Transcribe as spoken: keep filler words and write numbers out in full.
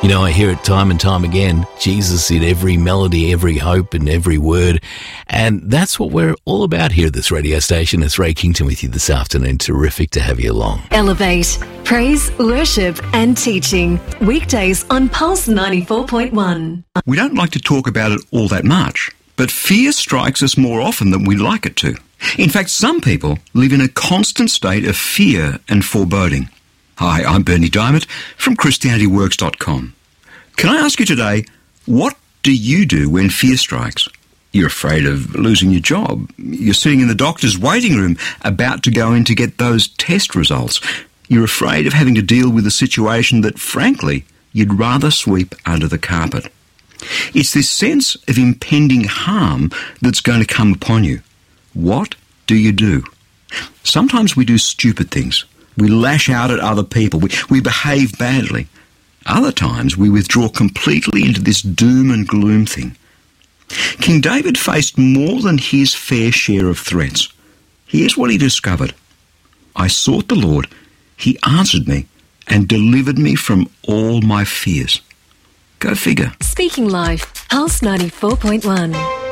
You know, I hear it time and time again. Jesus in every melody, every hope and every word. And that's what we're all about here at this radio station. It's Ray Kington with you this afternoon. Terrific to have you along. Elevate. Praise, worship and teaching. Weekdays on Pulse ninety-four point one. We don't like to talk about it all that much, but fear strikes us more often than we'd like it to. In fact, some people live in a constant state of fear and foreboding. Hi, I'm Bernie Diamond from Christianity Works dot com. Can I ask you today, what do you do when fear strikes? You're afraid of losing your job. You're sitting in the doctor's waiting room about to go in to get those test results. You're afraid of having to deal with a situation that, frankly, you'd rather sweep under the carpet. It's this sense of impending harm that's going to come upon you. What do you do? Sometimes we do stupid things. We lash out at other people. We, we behave badly. Other times we withdraw completely into this doom and gloom thing. King David faced more than his fair share of threats. Here's what he discovered. I sought the Lord. He answered me and delivered me from all my fears. Go figure. Speaking Life, Pulse ninety-four point one.